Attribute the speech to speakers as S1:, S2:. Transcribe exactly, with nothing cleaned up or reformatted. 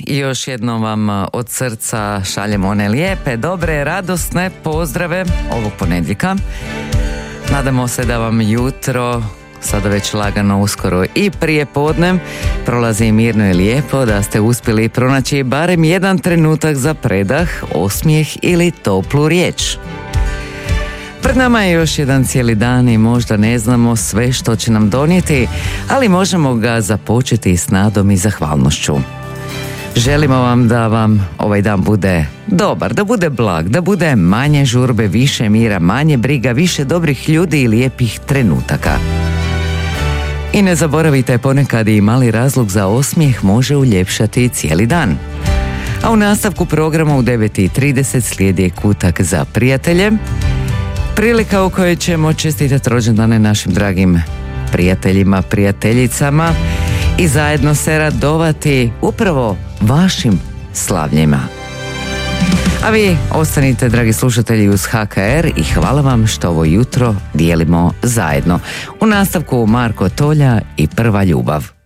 S1: i još jednom vam od srca šaljem one lijepe, dobre, radosne pozdrave ovog ponedjeljka. Nadamo se da vam jutro, sada već lagano uskoro i prije podne, prolazi mirno i lijepo, da ste uspjeli pronaći barem jedan trenutak za predah, osmijeh ili toplu riječ. Pred nama je još jedan cijeli dan i možda ne znamo sve što će nam donijeti, ali možemo ga započeti s nadom i zahvalnošću. Želimo vam da vam ovaj dan bude dobar, da bude blag, da bude manje žurbe, više mira, manje briga, više dobrih ljudi i lijepih trenutaka. I ne zaboravite, ponekad i mali razlog za osmijeh može uljepšati cijeli dan. A u nastavku programa u devet i trideset slijedi kutak za prijatelje, prilika u kojoj ćemo čestitati rođendane našim dragim prijateljima, prijateljicama i zajedno se radovati upravo vašim slavljima. A vi ostanite, dragi slušatelji, uz H K R i hvala vam što ovo jutro dijelimo zajedno. U nastavku Marko Tolja i Prva ljubav.